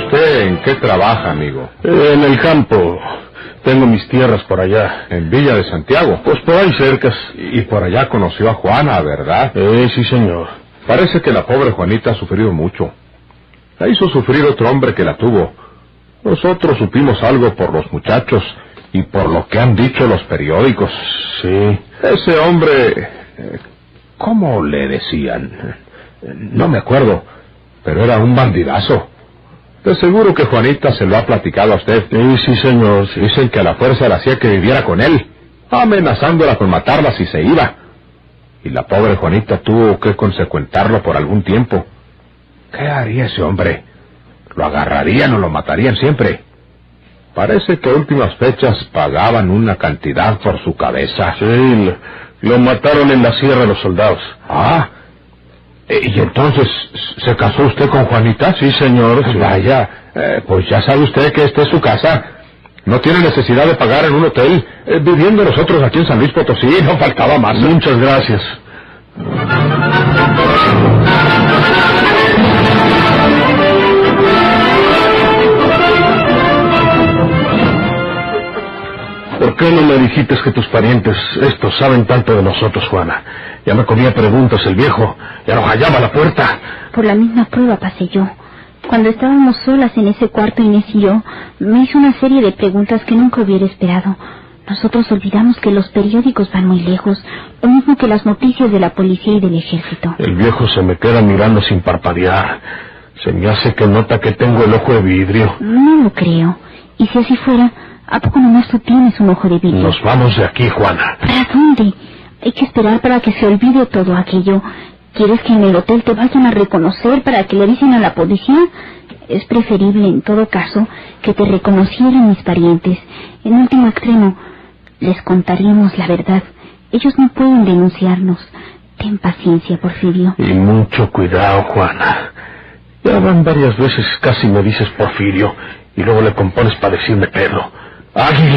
¿Usted en qué trabaja, amigo? En el campo. Tengo mis tierras por allá. ¿En Villa de Santiago? Pues por ahí cerca. Y por allá conoció a Juana, ¿verdad? Sí, señor. Parece que la pobre Juanita ha sufrido mucho. La hizo sufrir otro hombre que la tuvo. Nosotros supimos algo por los muchachos y por lo que han dicho los periódicos. Sí. Ese hombre... ¿cómo le decían? No me acuerdo, pero era un bandidazo. De seguro que Juanita se lo ha platicado a usted. Sí, señor. Sí. Dicen que a la fuerza le hacía que viviera con él, amenazándola con matarla si se iba. Y la pobre Juanita tuvo que consecuentarlo por algún tiempo. ¿Qué haría ese hombre? ¿Lo agarrarían o lo matarían siempre? Parece que a últimas fechas pagaban una cantidad por su cabeza. Sí, lo mataron en la sierra los soldados. Ah, ¿y entonces se casó usted con Juanita? Sí, señor. Sí. Vaya, pues ya sabe usted que esta es su casa. No tiene necesidad de pagar en un hotel. Viviendo nosotros aquí en San Luis Potosí, no faltaba más. Muchas gracias. ¿Por qué no me dijiste que tus parientes estos saben tanto de nosotros, Juana? Ya me comía preguntas el viejo, ya nos hallaba a la puerta. Por la misma prueba pasé yo. Cuando estábamos solas en ese cuarto, Inés y yo, me hizo una serie de preguntas que nunca hubiera esperado. Nosotros olvidamos que los periódicos van muy lejos, lo mismo que las noticias de la policía y del ejército. El viejo se me queda mirando sin parpadear. Se me hace que nota que tengo el ojo de vidrio. No lo creo. Y si así fuera, ¿a poco nomás tú tienes un ojo de vidrio? Nos vamos de aquí, Juana. ¿Para dónde? Hay que esperar para que se olvide todo aquello. ¿Quieres que en el hotel te vayan a reconocer para que le avisen a la policía? Es preferible, en todo caso, que te reconocieran mis parientes. En último extremo, les contaríamos la verdad. Ellos no pueden denunciarnos. Ten paciencia, Porfirio. Y mucho cuidado, Juana. Ya van varias veces casi me dices Porfirio y luego le compones para decirme Pedro. ¡Águila!